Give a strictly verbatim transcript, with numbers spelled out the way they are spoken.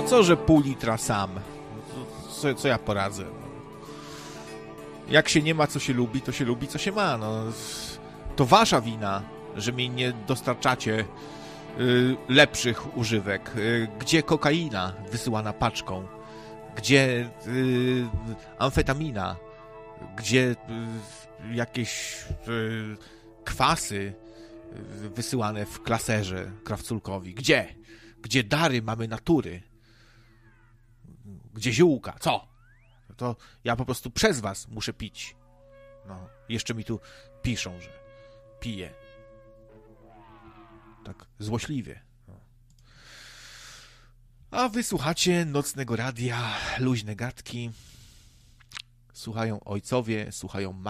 co, że pół litra sam? Co, co ja poradzę? Jak się nie ma, co się lubi, to się lubi, co się ma. No, to wasza wina, że mi nie dostarczacie y, lepszych używek. Y, gdzie kokaina wysyłana paczką? Gdzie y, amfetamina? Gdzie y, jakieś y, kwasy y, wysyłane w klaserze krawculkowi? Gdzie? Gdzie dary mamy natury? Gdzie ziółka? Co? To ja po prostu przez was muszę pić. No, jeszcze mi tu piszą, że piję. Tak złośliwie. No. A wy słuchacie Nocnego Radia, luźne gadki. Słuchają ojcowie, słuchają